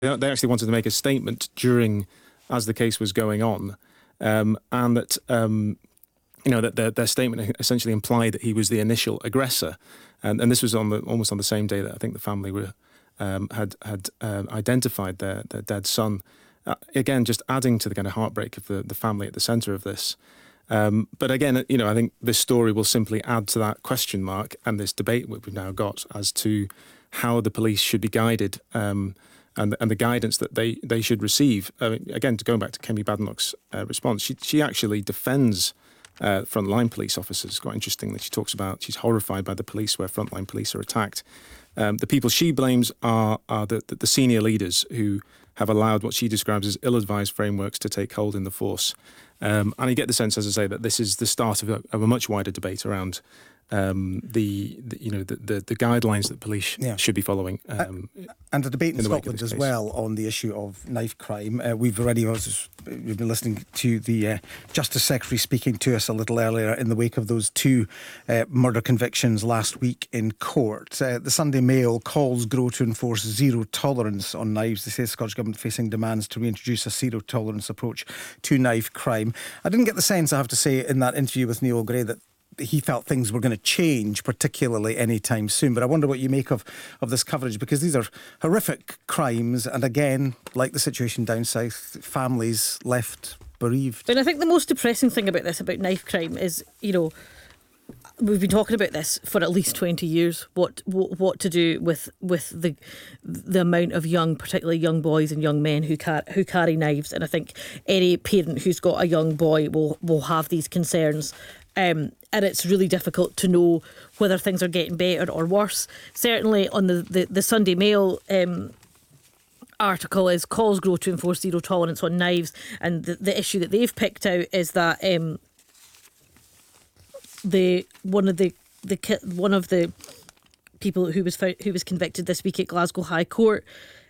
they actually wanted to make a statement as the case was going on, and that that their statement essentially implied that he was the initial aggressor, and this was almost on the same day that I think the family had identified their dead son. Again, just adding to the kind of heartbreak of the family at the centre of this. But again, I think this story will simply add to that question mark and this debate we've now got as to how the police should be guided, and the guidance that they should receive. Again, going back to Kemi Badenoch's response, she actually defends frontline police officers. Quite interestingly, she talks about she's horrified by the police where frontline police are attacked. The people she blames are the senior leaders who have allowed what she describes as ill-advised frameworks to take hold in the force. And I get the sense, as I say, that this is the start of a much wider debate around the guidelines that police should be following. And a debate in Scotland as well on the issue of knife crime. We've been listening to the Justice Secretary speaking to us a little earlier in the wake of those two murder convictions last week in court. The Sunday Mail calls Grow to enforce zero tolerance on knives. They say the Scottish Government facing demands to reintroduce a zero tolerance approach to knife crime. I didn't get the sense, I have to say, in that interview with Neil Gray that he felt things were going to change particularly anytime soon. But I wonder what you make of this coverage, because these are horrific crimes, and again, like the situation down south, families left bereaved. And I think the most depressing thing about knife crime is, we've been talking about this for at least 20 years, what to do with the amount of particularly young boys and young men who carry knives. And I think any parent who's got a young boy will have these concerns. And it's really difficult to know whether things are getting better or worse. Certainly on the Sunday Mail article is calls Grow to enforce zero tolerance on knives, and the issue that they've picked out is that one of the people who was convicted this week at Glasgow High Court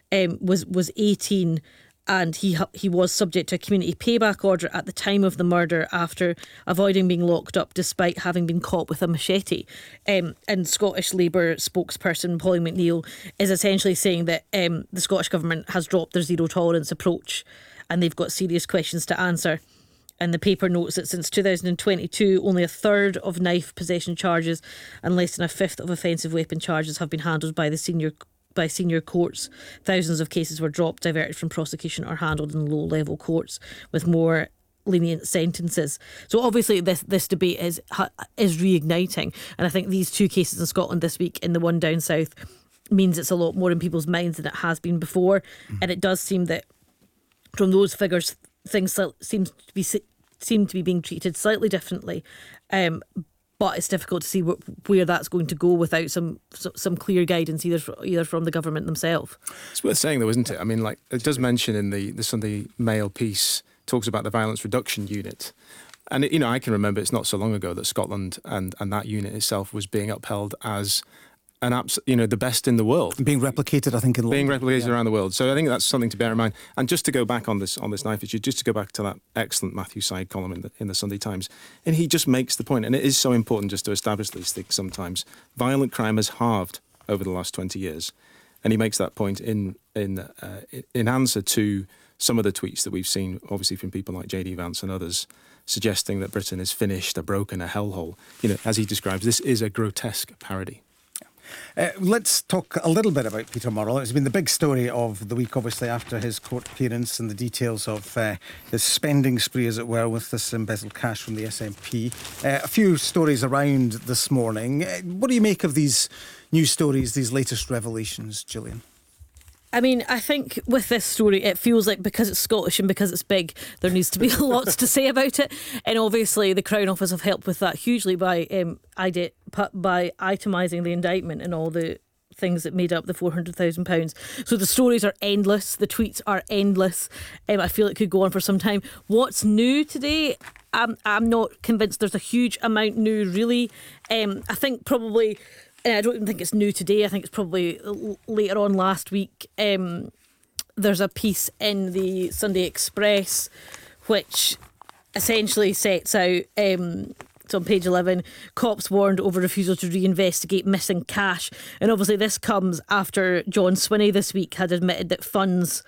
was 18. And he was subject to a community payback order at the time of the murder after avoiding being locked up despite having been caught with a machete. And Scottish Labour spokesperson Pauline McNeill is essentially saying that the Scottish Government has dropped their zero tolerance approach and they've got serious questions to answer. And the paper notes that since 2022, only a third of knife possession charges and less than a fifth of offensive weapon charges have been handled by senior courts. Thousands of cases were dropped, diverted from prosecution, or handled in low-level courts with more lenient sentences. So obviously this debate is reigniting, and I think these two cases in Scotland this week and the one down south means it's a lot more in people's minds than it has been before. And it does seem that from those figures things seem to be being treated slightly differently. But it's difficult to see where that's going to go without some clear guidance either from the government themselves. It's worth saying, though, isn't it? I mean, like it does mention in the Sunday Mail piece, talks about the Violence Reduction Unit. And, I can remember it's not so long ago that Scotland and that unit itself was being upheld as the best in the world. Being replicated, I think, in London. Being replicated around the world. So I think that's something to bear in mind. And just to go back on this knife issue, just to go back to that excellent Matthew Syed column in the Sunday Times, and he just makes the point, and it is so important just to establish these things sometimes. Violent crime has halved over the last 20 years. And he makes that point in answer to some of the tweets that we've seen, obviously from people like JD Vance and others, suggesting that Britain is finished, a broken, a hellhole. As he describes, this is a grotesque parody. Let's talk a little bit about Peter Murrell. It's been the big story of the week, obviously, after his court appearance and the details of his spending spree, as it were, with this embezzled cash from the SNP. A few stories around this morning. What do you make of these news stories, these latest revelations, Gillian? I mean, I think with this story, it feels like because it's Scottish and because it's big, there needs to be lots to say about it. And obviously, the Crown Office have helped with that hugely by itemising the indictment and all the things that made up the £400,000. So the stories are endless. The tweets are endless. I feel it could go on for some time. What's new today? I'm not convinced there's a huge amount new, really. I think probably... I don't even think it's new today. I think it's probably later on last week. There's a piece in the Sunday Express which essentially sets out, it's on page 11, cops warned over refusal to reinvestigate missing cash. And obviously this comes after John Swinney this week had admitted that funds